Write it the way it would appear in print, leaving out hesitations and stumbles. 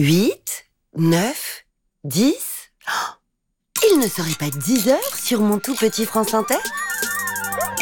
8, 9, 10. Il ne serait pas 10 heures sur mon tout petit France Inter ?